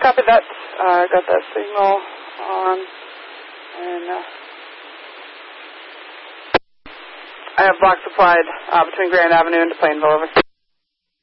copy that. Got that signal on. And I have block supplied between Grand Avenue and Plainville. Over.